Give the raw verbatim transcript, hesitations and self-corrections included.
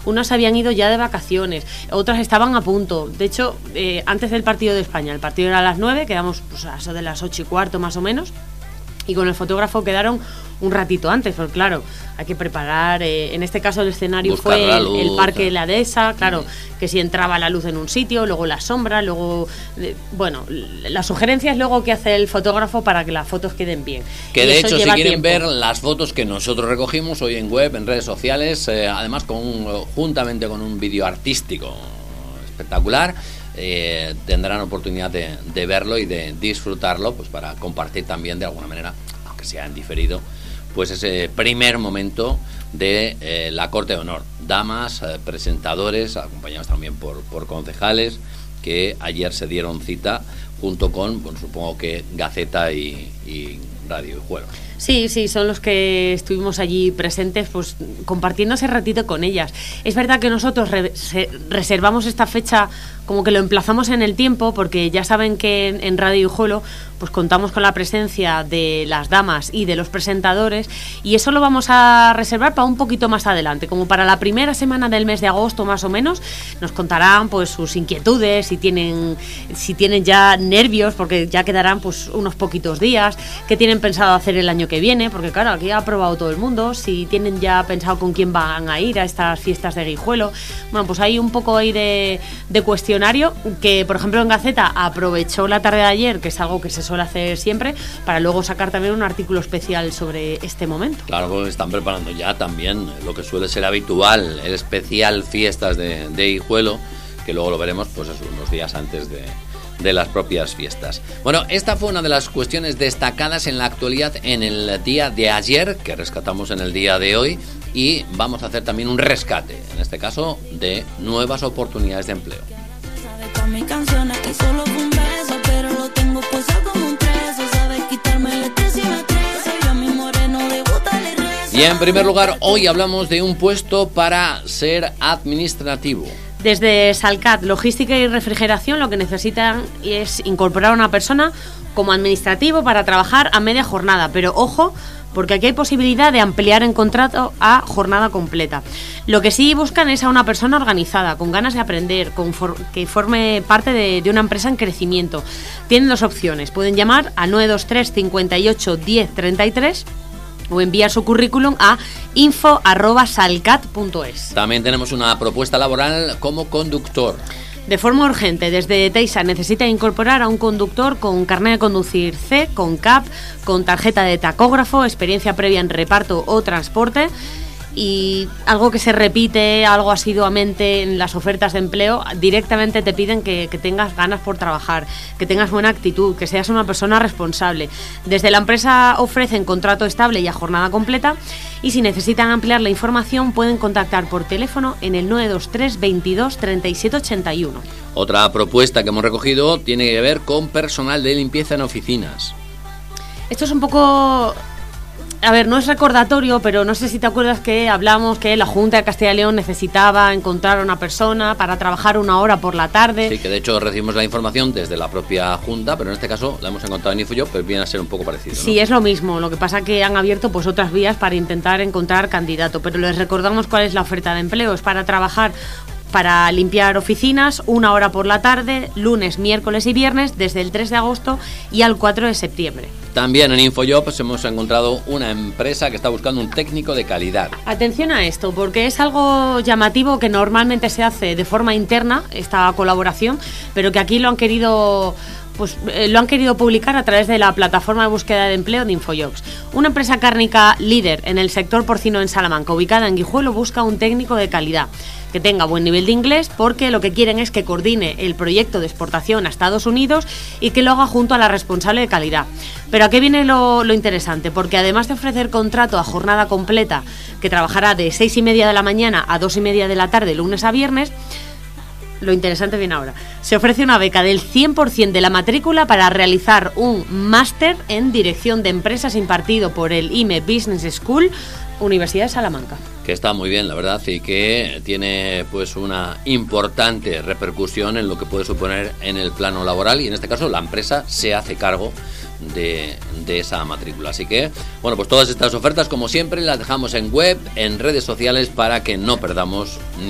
unas habían ido ya de vacaciones, otras estaban a punto. De hecho, eh, antes del partido de España, el partido era a las nueve, quedamos pues, a eso de las ocho y cuarto más o menos, y con el fotógrafo quedaron un ratito antes, pero claro, hay que preparar, eh, en este caso el escenario Buscar fue el, luz, el Parque de la Dehesa, claro, mm. que si entraba la luz en un sitio, luego la sombra, luego, eh, bueno, la sugerencia es luego que hace el fotógrafo para que las fotos queden bien. Que y de eso hecho, si lleva quieren tiempo. ver las fotos que nosotros recogimos hoy en web, en redes sociales, eh, además con un, juntamente con un vídeo artístico espectacular, eh, tendrán oportunidad de, de verlo y de disfrutarlo, pues para compartir también de alguna manera, aunque sea en diferido, pues ese primer momento de eh, la Corte de Honor. Damas, eh, presentadores, acompañados también por, por concejales, que ayer se dieron cita junto con, bueno, supongo que Gaceta y, y Radio Hijuelo. Sí, sí, son los que estuvimos allí presentes, pues compartiendo ese ratito con ellas. Es verdad que nosotros re- reservamos esta fecha, como que lo emplazamos en el tiempo, porque ya saben que en, en Radio Hijuelo pues contamos con la presencia de las damas y de los presentadores, y eso lo vamos a reservar para un poquito más adelante, como para la primera semana del mes de agosto más o menos. Nos contarán pues sus inquietudes, si tienen, si tienen ya nervios, porque ya quedarán pues unos poquitos días, qué tienen pensado hacer el año que viene, porque claro, aquí ha aprobado todo el mundo, si tienen ya pensado con quién van a ir a estas fiestas de Guijuelo. Bueno, pues hay un poco ahí de, de cuestionario que, por ejemplo, en Gaceta aprovechó la tarde de ayer, que es algo que se suele hacer siempre, para luego sacar también un artículo especial sobre este momento. Claro, pues están preparando ya también lo que suele ser habitual, el especial fiestas de, de Guijuelo, que luego lo veremos pues eso, unos días antes de, de las propias fiestas. Bueno, esta fue una de las cuestiones destacadas en la actualidad en el día de ayer, que rescatamos en el día de hoy, y vamos a hacer también un rescate, en este caso, de nuevas oportunidades de empleo. Y en primer lugar, hoy hablamos de un puesto para ser administrativo. Desde Salcat, logística y refrigeración, lo que necesitan es incorporar a una persona como administrativo para trabajar a media jornada, pero ojo, porque aquí hay posibilidad de ampliar en contrato a jornada completa. Lo que sí buscan es a una persona organizada, con ganas de aprender, con for- que forme parte de, de una empresa en crecimiento. Tienen dos opciones, pueden llamar al nueve dos tres, cincuenta y ocho, diez, treinta y tres o enviar su currículum a info arroba salcat punto es. También tenemos una propuesta laboral como conductor. De forma urgente, desde Teisa necesita incorporar a un conductor con carnet de conducir C, con C A P, con tarjeta de tacógrafo, experiencia previa en reparto o transporte. Y algo que se repite, algo asiduamente en las ofertas de empleo, directamente te piden que, que tengas ganas por trabajar, que tengas buena actitud, que seas una persona responsable. Desde la empresa ofrecen contrato estable y a jornada completa, y si necesitan ampliar la información pueden contactar por teléfono en el nueve dos tres, veintidós, treinta y siete ochenta y uno. Otra propuesta que hemos recogido tiene que ver con personal de limpieza en oficinas. Esto es un poco... A ver, no es recordatorio, pero no sé si te acuerdas que hablamos que la Junta de Castilla y León necesitaba encontrar a una persona para trabajar una hora por la tarde. Sí, que de hecho recibimos la información desde la propia Junta, pero en este caso la hemos encontrado en InfoJob, pero viene a ser un poco parecido, ¿no? Sí, es lo mismo, lo que pasa que han abierto pues otras vías para intentar encontrar candidato, pero les recordamos cuál es la oferta de empleo, es para trabajar para limpiar oficinas, una hora por la tarde, lunes, miércoles y viernes, desde el tres de agosto y al cuatro de septiembre. También en InfoJob pues, hemos encontrado una empresa que está buscando un técnico de calidad. Atención a esto, porque es algo llamativo que normalmente se hace de forma interna, esta colaboración, pero que aquí lo han querido... Pues eh, lo han querido publicar a través de la plataforma de búsqueda de empleo de InfoJobs. Una empresa cárnica líder en el sector porcino en Salamanca, ubicada en Guijuelo, busca un técnico de calidad que tenga buen nivel de inglés, porque lo que quieren es que coordine el proyecto de exportación a Estados Unidos y que lo haga junto a la responsable de calidad. Pero ¿a qué viene lo, lo interesante? Porque además de ofrecer contrato a jornada completa, que trabajará de seis y media de la mañana a dos y media de la tarde, lunes a viernes, lo interesante viene ahora. Se ofrece una beca del cien por ciento de la matrícula para realizar un máster en dirección de empresas impartido por el I M E Business School, Universidad de Salamanca. Que está muy bien, la verdad, y que tiene pues una importante repercusión en lo que puede suponer en el plano laboral, y en este caso la empresa se hace cargo de, de esa matrícula. Así que, bueno, pues todas estas ofertas, como siempre, las dejamos en web, en redes sociales, para que no perdamos ni